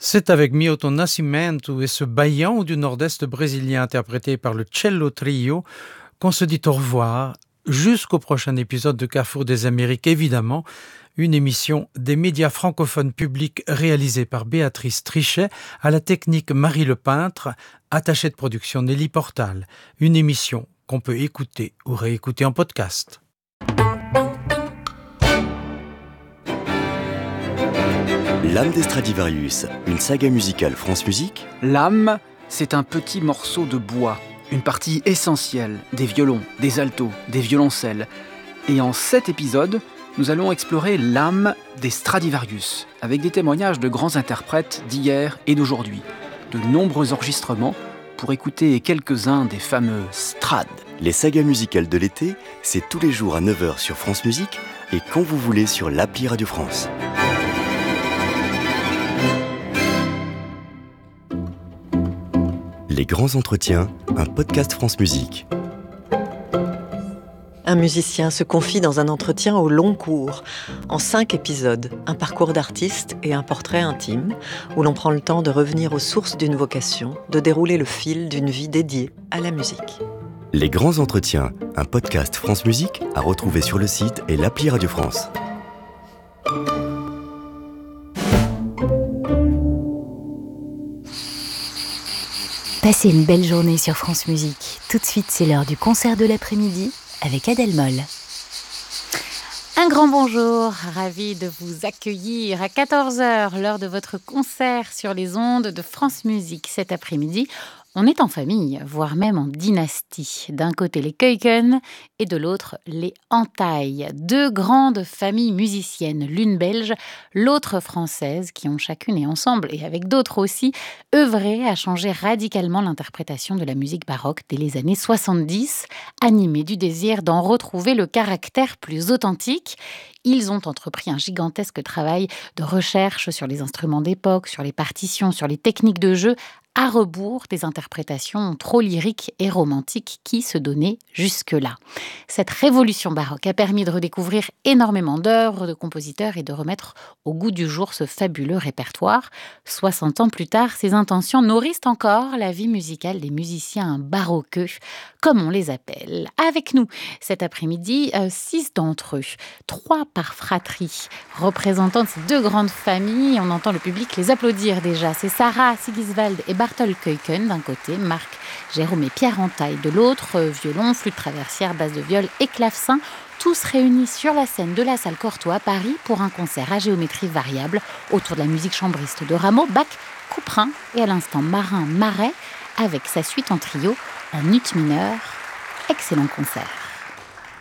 C'est avec Milton Nascimento et ce Baião du Nord-Est brésilien interprété par le Cello Trio qu'on se dit au revoir jusqu'au prochain épisode de Carrefour des Amériques, évidemment, une émission des médias francophones publics réalisée par Béatrice Trichet, à la technique Marie Lepeintre, attachée de production Nelly Portal, une émission qu'on peut écouter ou réécouter en podcast. L'âme des Stradivarius, une saga musicale France Musique. L'âme, c'est un petit morceau de bois, une partie essentielle des violons, des altos, des violoncelles. Et en 7 épisodes, nous allons explorer l'âme des Stradivarius, avec des témoignages de grands interprètes d'hier et d'aujourd'hui, de nombreux enregistrements pour écouter quelques-uns des fameux Strad. Les sagas musicales de l'été, c'est tous les jours à 9h sur France Musique et quand vous voulez sur l'appli Radio France. Les grands entretiens, un podcast France Musique. Un musicien se confie dans un entretien au long cours, en 5 épisodes, un parcours d'artiste et un portrait intime, où l'on prend le temps de revenir aux sources d'une vocation, de dérouler le fil d'une vie dédiée à la musique. Les grands entretiens, un podcast France Musique à retrouver sur le site et l'appli Radio France. Passez une belle journée sur France Musique. Tout de suite, c'est l'heure du concert de l'après-midi avec Adèle Moll. Un grand bonjour, ravie de vous accueillir à 14h, l'heure de votre concert sur les ondes de France Musique. Cet après-midi, on est en famille, voire même en dynastie. D'un côté les Keuken et de l'autre les Entailles. 2 grandes familles musiciennes, l'une belge, l'autre française, qui ont chacune et ensemble, et avec d'autres aussi, œuvré à changer radicalement l'interprétation de la musique baroque dès les années 70, animés du désir d'en retrouver le caractère plus authentique. Ils ont entrepris un gigantesque travail de recherche sur les instruments d'époque, sur les partitions, sur les techniques de jeu, à rebours des interprétations trop lyriques et romantiques qui se donnaient jusque-là. Cette révolution baroque a permis de redécouvrir énormément d'œuvres de compositeurs et de remettre au goût du jour ce fabuleux répertoire. 60 ans plus tard, ces intentions nourrissent encore la vie musicale des musiciens baroqueux, comme on les appelle. Avec nous, cet après-midi, 6 d'entre eux, 3 par fratrie, représentant de ces 2 grandes familles. On entend le public les applaudir déjà. C'est Sarah Sigiswald et Barthold Keuken d'un côté, Marc, Jérôme et Pierre Entaille de l'autre, violon, flûte traversière, basse de viol et clavecin, tous réunis sur la scène de la salle Cortot à Paris pour un concert à géométrie variable autour de la musique chambriste de Rameau, Bach, Couperin et à l'instant Marin-Marais avec sa suite en trio en ut mineur. Excellent concert.